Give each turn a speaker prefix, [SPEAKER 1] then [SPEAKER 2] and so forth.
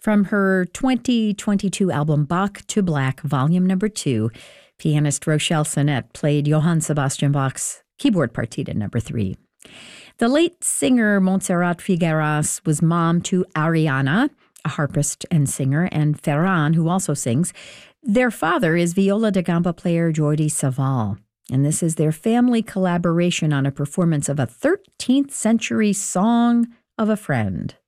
[SPEAKER 1] From her 2022 album Bach to Black, Volume Number 2, pianist Rochelle Sinnett played Johann Sebastian Bach's keyboard partita number 3. The late singer Montserrat Figueras was mom to Ariana, a harpist and singer, and Ferran, who also sings. Their father is viola da gamba player Jordi Savall, and this is their family collaboration on a performance of a 13th century song of a friend.